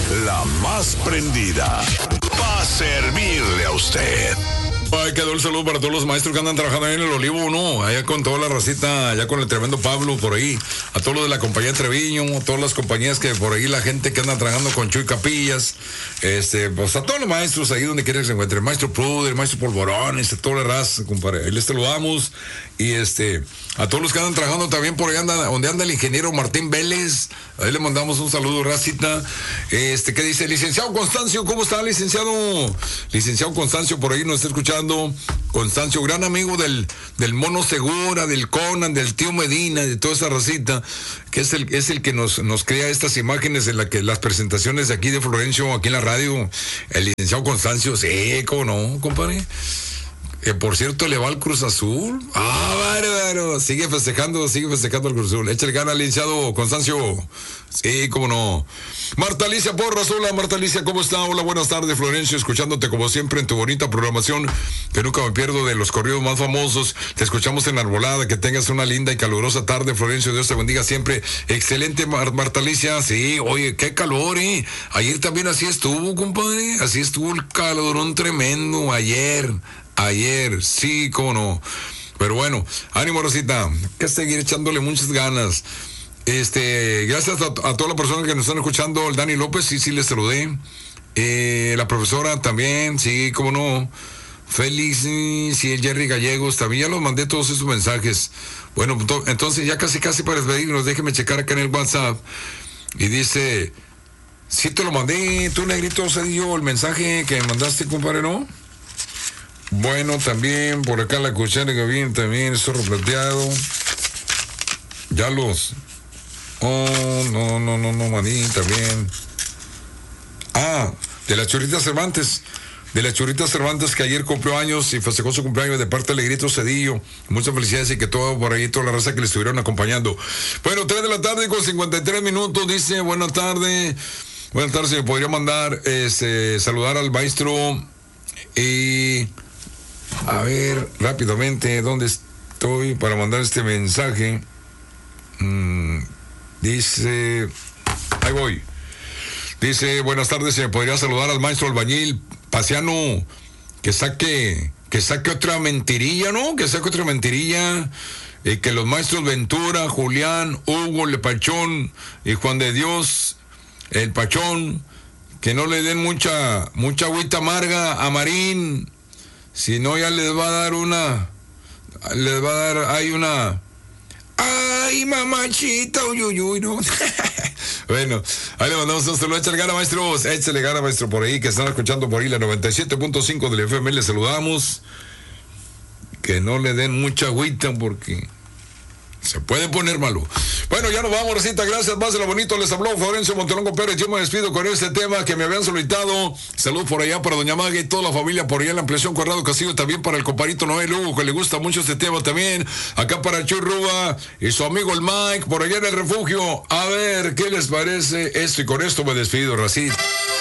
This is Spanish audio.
la más prendida, para servirle a usted. Ay, quedó el saludo para todos los maestros que andan trabajando ahí en el Olivo, ¿no? Allá con toda la racita, allá con el tremendo Pablo por ahí. A todos los de la compañía Treviño, a todas las compañías que por ahí, la gente que anda trabajando con Chuy Capillas. Pues a todos los maestros ahí donde quiera que se encuentre. El maestro Pruder, el maestro Polvorón, toda la raza, compadre. Ahí les saludamos. Y a todos los que andan trabajando también por ahí donde anda el ingeniero Martín Vélez. Ahí le mandamos un saludo, racita. ¿Qué dice? Licenciado Constancio, ¿cómo está, licenciado? Licenciado Constancio, por ahí nos está escuchando. Constancio, gran amigo del Mono Segura, del Conan, del tío Medina, de toda esa racita, que es el que nos crea estas imágenes en las presentaciones de aquí de Florencio, aquí en la radio. El licenciado Constancio, sí, ¿cómo no, compadre? Que por cierto le va al Cruz Azul. Bárbaro. Sigue festejando al Cruz Azul. Échale gana, licenciado Constancio. Sí, cómo no. Marta Alicia Porras, hola Marta Alicia, ¿cómo está? Hola, buenas tardes, Florencio, escuchándote como siempre en tu bonita programación, que nunca me pierdo de los corridos más famosos. Te escuchamos en Arbolada, que tengas una linda y calurosa tarde, Florencio, Dios te bendiga siempre. Excelente, Marta Alicia, sí, oye, qué calor, Ayer también así estuvo, compadre, así estuvo el calorón tremendo, ayer, sí, cómo no. Pero bueno, ánimo, Rosita, que seguir echándole muchas ganas. Gracias a todas las personas que nos están escuchando. El Dani López, sí, les saludé. La profesora también, sí, cómo no. Félix, sí, el Jerry Gallegos, también ya los mandé todos esos mensajes. Bueno, entonces ya casi para despedirnos, déjeme checar acá en el WhatsApp. Y dice, sí te lo mandé, tú, negrito, Cedillo, el mensaje que me mandaste, compadre, ¿no? Bueno, también por acá la cuchara que viene también, zorro plateado. Ya los... Oh, no, maní, también. De la Churrita Cervantes. De la Churrita Cervantes, que ayer cumplió años y festejó su cumpleaños de parte del Negrito Cedillo. Muchas felicidades y que todo por ahí, toda la raza que le estuvieron acompañando. Bueno, 3 de la tarde con 53 minutos, dice, buenas tardes. Buenas tardes, se me podría mandar, saludar al maestro. A ver, rápidamente, ¿dónde estoy para mandar este mensaje? Dice, ahí voy. Dice, buenas tardes, se me podría saludar al maestro albañil Paciano, que saque otra mentirilla, ¿no? Que saque otra mentirilla, que los maestros Ventura, Julián, Hugo, Lepachón y Juan de Dios, el Pachón, que no le den mucha agüita amarga a Marín, si no ya les va a dar ay, mamachita, uy, ¿no? Bueno, ahí le mandamos un saludo. Échale gana, maestros. Échale gana, maestro, por ahí, que están escuchando por ahí la 97.5 del FM. Les saludamos. Que no le den mucha agüita porque se puede poner malo. Bueno, ya nos vamos, Rosita. Gracias, más de lo bonito. Les habló Florencio Montelongo Pérez. Yo me despido con este tema que me habían solicitado. Salud por allá para doña Maga y toda la familia por allá en la ampliación Corrado Castillo. También para el comparito Noel Hugo, que le gusta mucho este tema también. Acá para Chuy Rúa y su amigo el Mike por allá en el refugio. A ver, ¿qué les parece esto? Y con esto me despido, Racita.